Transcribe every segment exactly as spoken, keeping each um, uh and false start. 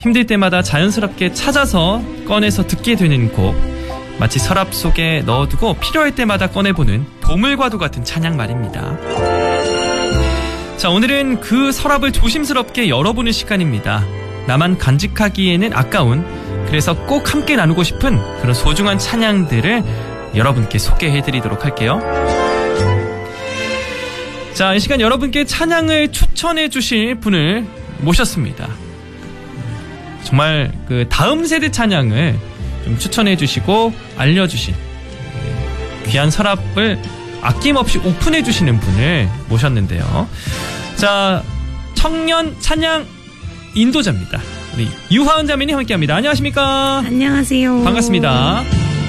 힘들 때마다 자연스럽게 찾아서 꺼내서 듣게 되는 곡, 마치 서랍 속에 넣어두고 필요할 때마다 꺼내보는 보물과도 같은 찬양 말입니다. 자, 오늘은 그 서랍을 조심스럽게 열어보는 시간입니다. 나만 간직하기에는 아까운, 그래서 꼭 함께 나누고 싶은 그런 소중한 찬양들을 여러분께 소개해드리도록 할게요. 자, 이 시간 여러분께 찬양을 추천해 주실 분을 모셨습니다. 정말 그 다음 세대 찬양을 좀 추천해 주시고 알려주신, 귀한 서랍을 아낌없이 오픈해 주시는 분을 모셨는데요. 자, 청년 찬양 인도자입니다. 우리 유하은 자매님 함께합니다. 안녕하십니까? 안녕하세요. 반갑습니다.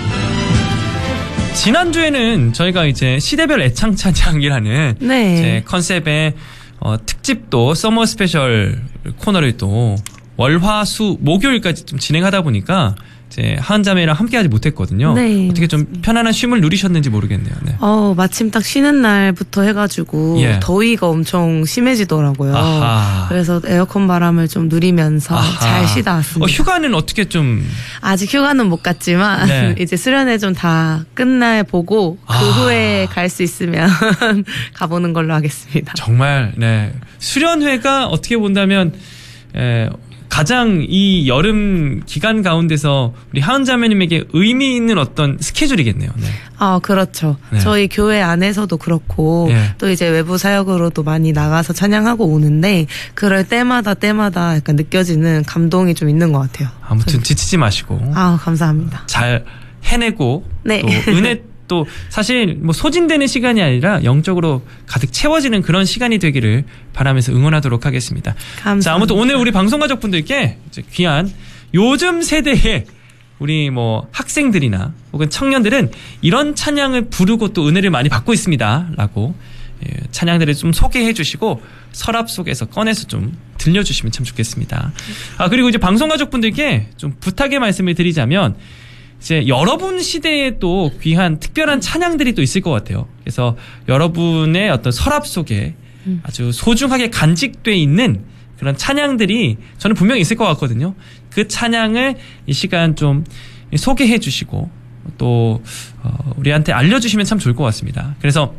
지난주에는 저희가 이제 시대별 애창 찬양이라는 네. 이제 컨셉의 어, 특집도 서머 스페셜 코너를 또 월화수 목요일까지 좀 진행하다 보니까 이제 하은자매랑 함께하지 못했거든요. 네, 어떻게 좀 맞습니다. 편안한 쉼을 누리셨는지 모르겠네요. 네. 어, 마침 딱 쉬는 날부터 해가지고 예. 더위가 엄청 심해지더라고요. 아하. 그래서 에어컨 바람을 좀 누리면서 아하. 잘 쉬다 왔습니다. 어, 휴가는 어떻게 좀 아직 휴가는 못 갔지만 네. 이제 수련회 좀 다 끝내 보고 그 아. 후에 갈 수 있으면 가보는 걸로 하겠습니다. 정말 네 수련회가 어떻게 본다면 에, 가장 이 여름 기간 가운데서 우리 하은 자매님에게 의미 있는 어떤 스케줄이겠네요. 네. 아, 그렇죠. 네. 저희 교회 안에서도 그렇고 예. 또 이제 외부 사역으로도 많이 나가서 찬양하고 오는데 그럴 때마다 때마다 약간 느껴지는 감동이 좀 있는 것 같아요. 아무튼 지치지 마시고 아, 감사합니다. 잘 해내고 네. 또 은혜 또 사실 뭐 소진되는 시간이 아니라 영적으로 가득 채워지는 그런 시간이 되기를 바라면서 응원하도록 하겠습니다. 감사합니다. 자, 아무튼 오늘 우리 방송 가족분들께 이제 귀한 요즘 세대의 우리 뭐 학생들이나 혹은 청년들은 이런 찬양을 부르고 또 은혜를 많이 받고 있습니다라고 예, 찬양들을 좀 소개해 주시고 서랍 속에서 꺼내서 좀 들려주시면 참 좋겠습니다. 아, 그리고 이제 방송 가족분들께 좀 부탁의 말씀을 드리자면 이제 여러분 시대에 또 귀한 특별한 찬양들이 또 있을 것 같아요. 그래서 여러분의 어떤 서랍 속에 아주 소중하게 간직돼 있는 그런 찬양들이 저는 분명히 있을 것 같거든요. 그 찬양을 이 시간 좀 소개해 주시고 또 어, 우리한테 알려주시면 참 좋을 것 같습니다. 그래서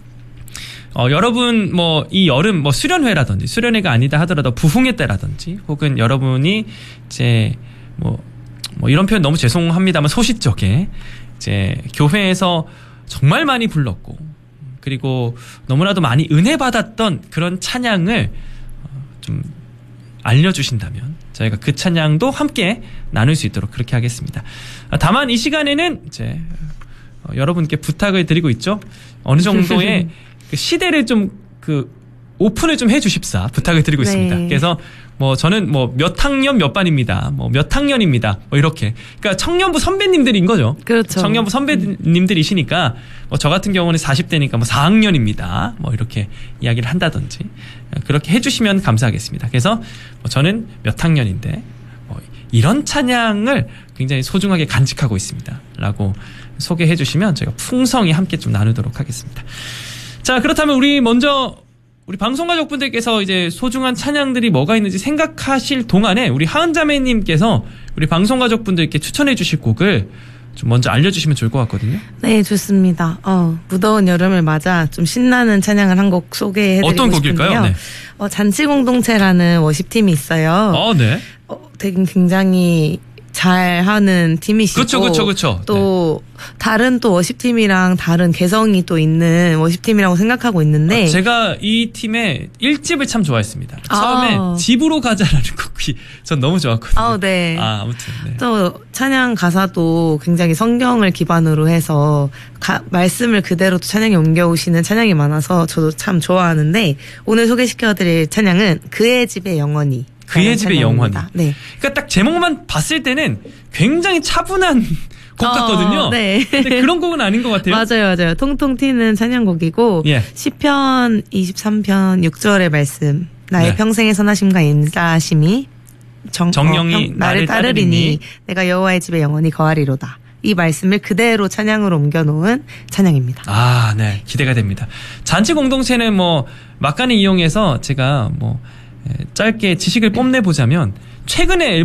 어, 여러분 뭐 이 여름 뭐 수련회라든지 수련회가 아니다 하더라도 부흥회 때라든지 혹은 여러분이 이제 뭐 뭐 이런 표현 너무 죄송합니다만 소싯적에 이제 교회에서 정말 많이 불렀고 그리고 너무나도 많이 은혜 받았던 그런 찬양을 좀 알려주신다면 저희가 그 찬양도 함께 나눌 수 있도록 그렇게 하겠습니다. 다만 이 시간에는 이제 여러분께 부탁을 드리고 있죠. 어느 정도의 그 시대를 좀 그 오픈을 좀 해주십사 부탁을 드리고 네. 있습니다. 그래서 뭐 저는 뭐 몇 학년 몇 반입니다. 뭐 몇 학년입니다. 뭐 이렇게. 그러니까 청년부 선배님들인 거죠. 그렇죠. 청년부 선배님들이시니까 뭐 저 같은 경우는 사십 대니까 뭐 사 학년입니다. 뭐 이렇게 이야기를 한다든지 그렇게 해주시면 감사하겠습니다. 그래서 뭐 저는 몇 학년인데 뭐 이런 찬양을 굉장히 소중하게 간직하고 있습니다. 라고 소개해 주시면 저희가 풍성히 함께 좀 나누도록 하겠습니다. 자, 그렇다면 우리 먼저 우리 방송 가족분들께서 이제 소중한 찬양들이 뭐가 있는지 생각하실 동안에 우리 하은 자매님께서 우리 방송 가족분들께 추천해 주실 곡을 좀 먼저 알려주시면 좋을 것 같거든요. 네, 좋습니다. 어, 무더운 여름을 맞아 좀 신나는 찬양을 한 곡 소개해드리고 어떤 곡일까요? 싶은데요. 네. 어, 잔치공동체라는 워십팀이 있어요. 어, 네. 어, 되게 굉장히 잘하는 팀이시고 그렇죠, 그렇죠, 그렇죠. 또 네. 다른 또 워십팀이랑 다른 개성이 또 있는 워십팀이라고 생각하고 있는데 아, 제가 이 팀의 일 집을 참 좋아했습니다. 아. 처음에 집으로 가자라는 곡이 전 너무 좋았거든요. 아, 네. 아, 아무튼 네. 또 찬양 가사도 굉장히 성경을 기반으로 해서 가, 말씀을 그대로 또 찬양에 옮겨오시는 찬양이 많아서 저도 참 좋아하는데 오늘 소개시켜드릴 찬양은 그의 집에 영원히 그의 집의 영원히. 네. 그러니까 딱 제목만 봤을 때는 굉장히 차분한 곡 어, 같거든요. 네. 근데 그런 곡은 아닌 것 같아요. 맞아요, 맞아요. 통통 튀는 찬양곡이고 예. 시편 이십삼 편 육 절의 말씀. 나의 네. 평생의 선하심과 인자하심이 정, 정령이 어, 평, 나를 따르리니 따르리니 내가 여호와의 집에 영원히 거하리로다. 이 말씀을 그대로 찬양으로 옮겨놓은 찬양입니다. 아, 네. 기대가 됩니다. 잔치 공동체는 뭐 막간을 이용해서 제가 뭐 짧게 지식을 뽐내보자면 최근에